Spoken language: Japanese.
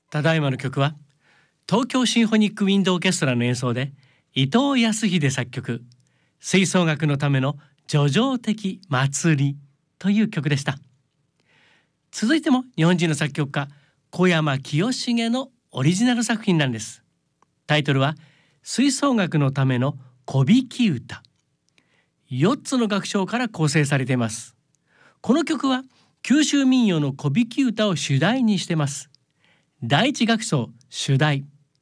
ただいまの曲は東京シンフォニックウィンドオーケストラの演奏で伊藤康秀作曲、吹奏楽のための叙情的祭りという曲でした。続いても日本人の作曲家小山清重のオリジナル作品なんです。タイトルは吹奏楽のための小弾歌。4つの楽章から構成されています。この曲は九州民謡の小弾歌を主題にしています。第一楽章主題、